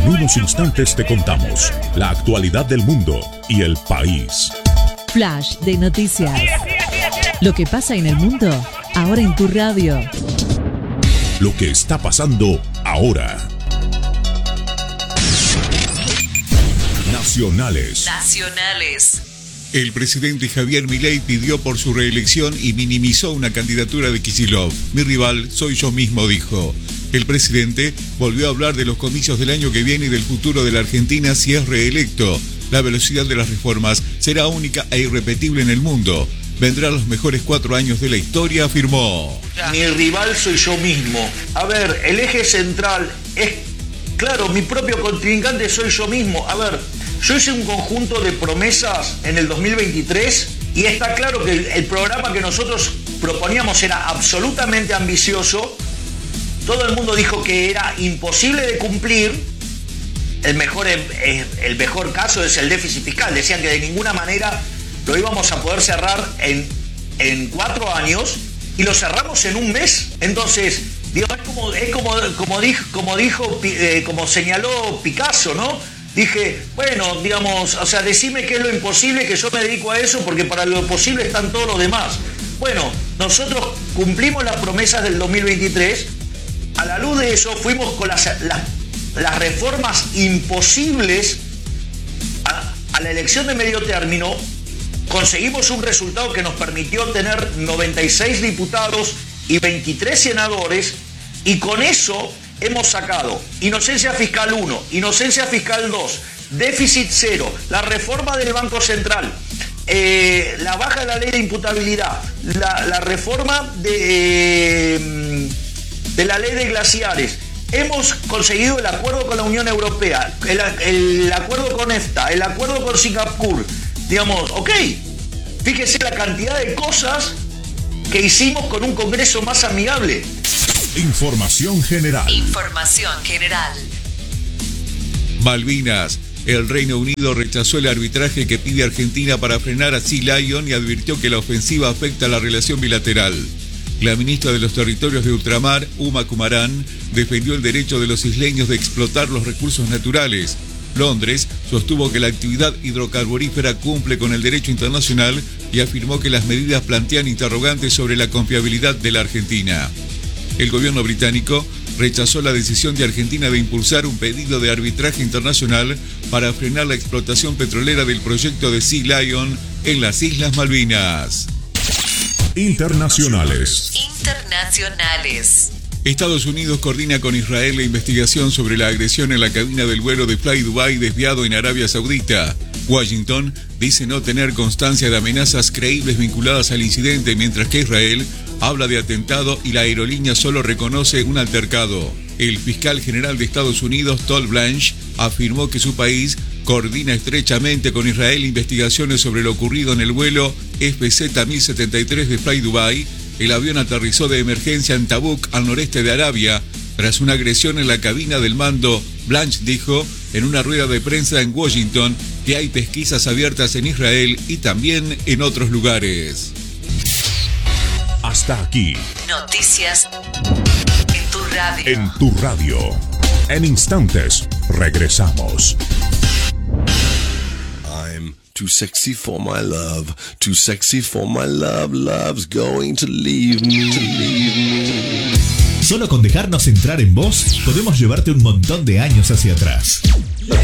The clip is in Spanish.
En unos instantes te contamos la actualidad del mundo y el país. Flash de noticias. Lo que pasa en el mundo, ahora en tu radio. Lo que está pasando ahora. Nacionales. El presidente Javier Milei pidió por su reelección y minimizó una candidatura de Kicillof. Mi rival soy yo mismo, dijo. El presidente volvió a hablar de los comicios del año que viene y del futuro de la Argentina si es reelecto. La velocidad de las reformas será única e irrepetible en el mundo. Vendrán los mejores 4 años de la historia, afirmó. Mi rival soy yo mismo. A ver, el eje central es, claro, mi propio contrincante soy yo mismo. A ver, yo hice un conjunto de promesas en el 2023 y está claro que el programa que nosotros proponíamos era absolutamente ambicioso. Todo el mundo dijo que era imposible de cumplir. El mejor caso es el déficit fiscal. Decían que de ninguna manera lo íbamos a poder cerrar en 4 años y lo cerramos en un mes. Entonces, digo, como señaló Picasso, ¿no? Dije, bueno, digamos, o sea, decime qué es lo imposible, que yo me dedico a eso, porque para lo posible están todos los demás. Bueno, nosotros cumplimos las promesas del 2023. A la luz de eso, fuimos con las reformas imposibles a la elección de medio término. Conseguimos un resultado que nos permitió tener 96 diputados y 23 senadores, y con eso hemos sacado inocencia fiscal 1, inocencia fiscal 2, déficit 0, la reforma del Banco Central, la baja de la ley de imputabilidad, la reforma de la ley de glaciares. Hemos conseguido el acuerdo con la Unión Europea, el acuerdo con EFTA, el acuerdo con Singapur. Digamos, ok, fíjese la cantidad de cosas que hicimos con un Congreso más amigable. Información general. Malvinas. El Reino Unido rechazó el arbitraje que pide Argentina para frenar a Sea Lion y advirtió que la ofensiva afecta la relación bilateral. La ministra de los Territorios de Ultramar, Uma Kumaran, defendió el derecho de los isleños de explotar los recursos naturales. Londres sostuvo que la actividad hidrocarburífera cumple con el derecho internacional y afirmó que las medidas plantean interrogantes sobre la confiabilidad de la Argentina. El gobierno británico rechazó la decisión de Argentina de impulsar un pedido de arbitraje internacional para frenar la explotación petrolera del proyecto de Sea Lion en las Islas Malvinas. Internacionales. Estados Unidos coordina con Israel la investigación sobre la agresión en la cabina del vuelo de Fly Dubai desviado en Arabia Saudita. Washington dice no tener constancia de amenazas creíbles vinculadas al incidente, mientras que Israel habla de atentado y la aerolínea solo reconoce un altercado. El fiscal general de Estados Unidos, Todd Blanche, afirmó que su país coordina estrechamente con Israel investigaciones sobre lo ocurrido en el vuelo FZ-1073 de Fly Dubai. El avión aterrizó de emergencia en Tabuk, al noreste de Arabia, tras una agresión en la cabina del mando. Blanche dijo en una rueda de prensa en Washington que hay pesquisas abiertas en Israel y también en otros lugares. Hasta aquí. Noticias en tu radio. En tu radio. En instantes, regresamos. Too sexy for my love, too sexy for my love, love's going to leave me. Solo con dejarnos entrar en vos, podemos llevarte un montón de años hacia atrás.